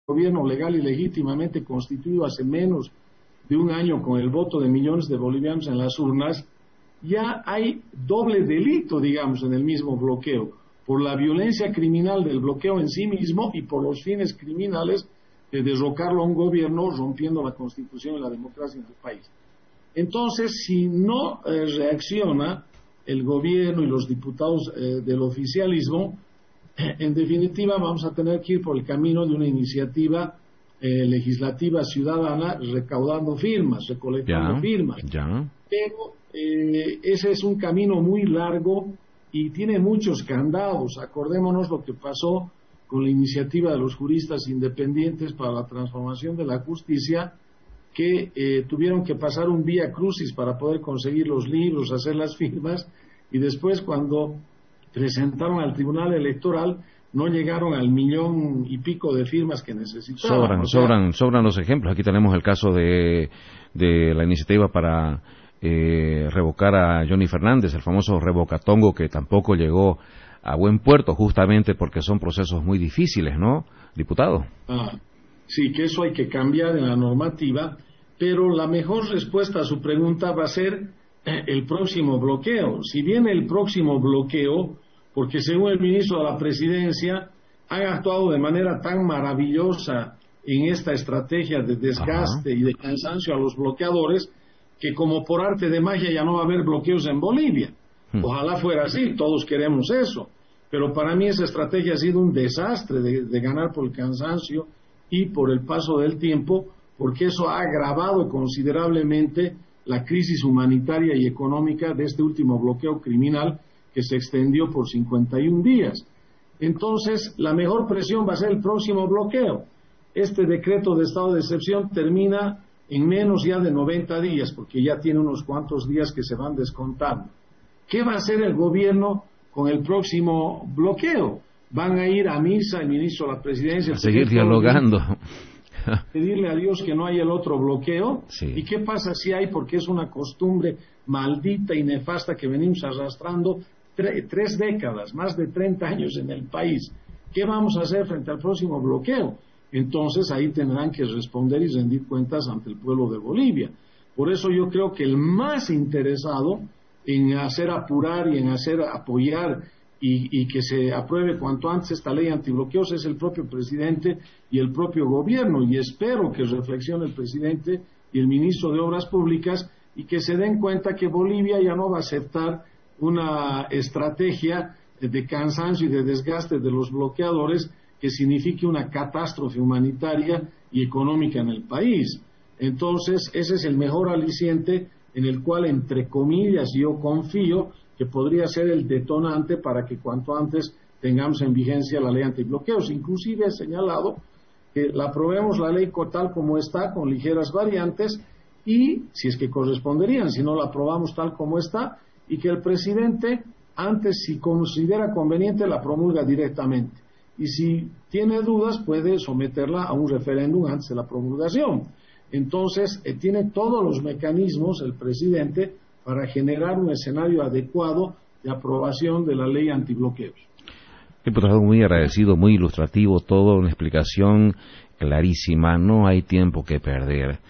gobierno legal y legítimamente constituido hace menos de un año con el voto de millones de bolivianos en las urnas, ya hay doble delito, digamos, en el mismo bloqueo, por la violencia criminal del bloqueo en sí mismo y por los fines criminales de derrocarlo a un gobierno rompiendo la Constitución y la democracia en el país. Entonces, si no reacciona el gobierno y los diputados del oficialismo, en definitiva vamos a tener que ir por el camino de una iniciativa legislativa ciudadana recaudando firmas, recolectando firmas. Pero ese es un camino muy largo y tiene muchos candados. Acordémonos lo que pasó con la iniciativa de los juristas independientes para la transformación de la justicia, que tuvieron que pasar un vía crucis para poder conseguir los libros, hacer las firmas, y después cuando presentaron al Tribunal Electoral no llegaron al 1,000,000 y pico de firmas que necesitaban. Sobran los ejemplos. Aquí tenemos el caso de la iniciativa para revocar a Johnny Fernández, el famoso revocatongo, que tampoco llegó a buen puerto, justamente porque son procesos muy difíciles, ¿no, diputado? Sí, que eso hay que cambiar en la normativa, pero la mejor respuesta a su pregunta va a ser el próximo bloqueo. Si viene el próximo bloqueo, porque según el ministro de la Presidencia han actuado de manera tan maravillosa en esta estrategia de desgaste y de cansancio a los bloqueadores, que como por arte de magia ya no va a haber bloqueos en Bolivia. Ojalá fuera así, todos queremos eso, pero para mí esa estrategia ha sido un desastre de ganar por el cansancio y por el paso del tiempo, porque eso ha agravado considerablemente la crisis humanitaria y económica de este último bloqueo criminal que se extendió por 51 días. Entonces, la mejor presión va a ser el próximo bloqueo. Este decreto de estado de excepción termina en menos ya de 90 días, porque ya tiene unos cuantos días que se van descontando. ¿Qué va a hacer el gobierno con el próximo bloqueo? Van a ir a misa, el ministro de la Presidencia, a seguir dialogando, pedirle a Dios que no haya el otro bloqueo. Sí. ¿Y qué pasa si hay? Porque es una costumbre maldita y nefasta que venimos arrastrando 3 décadas, más de 30 años en el país. ¿Qué vamos a hacer frente al próximo bloqueo? Entonces ahí tendrán que responder y rendir cuentas ante el pueblo de Bolivia. Por eso yo creo que el más interesado en hacer apurar y en hacer apoyar y que se apruebe cuanto antes esta ley antibloqueos es el propio presidente y el propio gobierno, y espero que reflexione el presidente y el ministro de Obras Públicas y que se den cuenta que Bolivia ya no va a aceptar una estrategia de cansancio y de desgaste de los bloqueadores que signifique una catástrofe humanitaria y económica en el país. Entonces, ese es el mejor aliciente en el cual, entre comillas, yo confío que podría ser el detonante para que cuanto antes tengamos en vigencia la ley antibloqueos. Inclusive he señalado que la aprobemos la ley tal como está, con ligeras variantes, y si es que corresponderían, si no la aprobamos tal como está, y que el presidente, antes, si considera conveniente, la promulga directamente. Y si tiene dudas, puede someterla a un referéndum antes de la promulgación. Entonces, tiene todos los mecanismos el presidente para generar un escenario adecuado de aprobación de la ley antibloqueos. Diputado, muy agradecido, muy ilustrativo, toda una explicación clarísima, no hay tiempo que perder.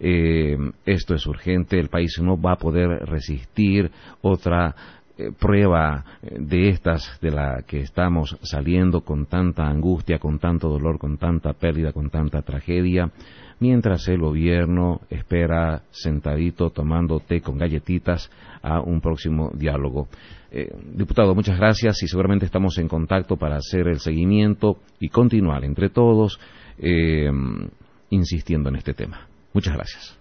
Esto es urgente, el país no va a poder resistir otra prueba de estas de la que estamos saliendo con tanta angustia, con tanto dolor, con tanta pérdida, con tanta tragedia, mientras el gobierno espera sentadito tomando té con galletitas a un próximo diálogo. Diputado, muchas gracias y seguramente estamos en contacto para hacer el seguimiento y continuar entre todos insistiendo en este tema. Muchas gracias.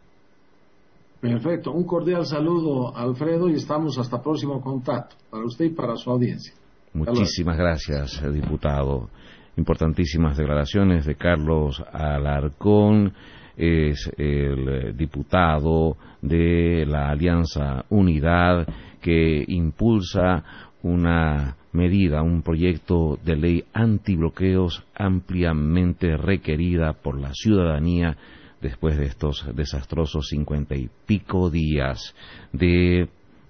Perfecto, un cordial saludo, Alfredo, y estamos hasta próximo contacto, para usted y para su audiencia. Muchísimas gracias, diputado. Importantísimas declaraciones de Carlos Alarcón, es el diputado de la Alianza Unidad que impulsa una medida, un proyecto de ley antibloqueos ampliamente requerida por la ciudadanía después de estos desastrosos 50 y pico días de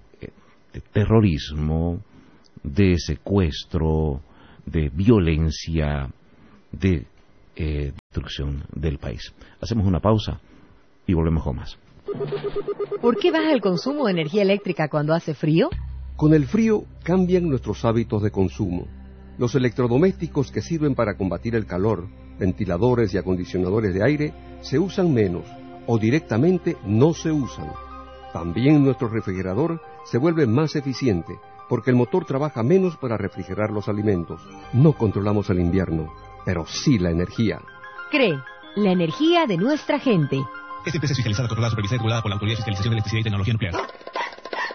terrorismo, de secuestro, de violencia, de destrucción del país. Hacemos una pausa y volvemos con más. ¿Por qué baja el consumo de energía eléctrica cuando hace frío? Con el frío cambian nuestros hábitos de consumo. Los electrodomésticos que sirven para combatir el calor, ventiladores y acondicionadores de aire, se usan menos o directamente no se usan. También nuestro refrigerador se vuelve más eficiente porque el motor trabaja menos para refrigerar los alimentos. No controlamos el invierno, pero sí la energía. CRE, la energía de nuestra gente. Esta empresa es fiscalizada, controlada, supervisada y regulada por la Autoridad de Fiscalización de Electricidad y Tecnología Nuclear.